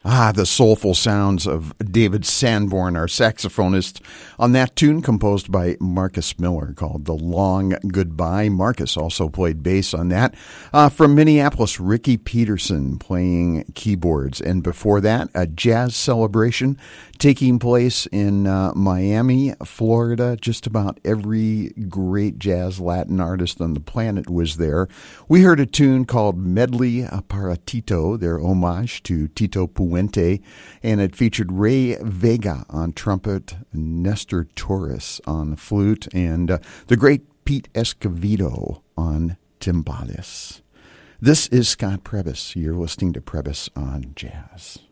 The soulful sounds of David Sanborn, our saxophonist, on that tune composed by Marcus Miller called The Long Goodbye. Marcus also played bass on that. From Minneapolis, Ricky Peterson playing keyboards. And before that, a jazz celebration taking place in Miami, Florida. Just about every great jazz Latin artist on the planet was there. We heard a tune called Medley para Tito, their homage to Tito Puente, and it featured Ray Vega on trumpet, Nestor Torres on flute, and the great Pete Escovedo on timbales. This is Scott Prebys. You're listening to Prebys on Jazz.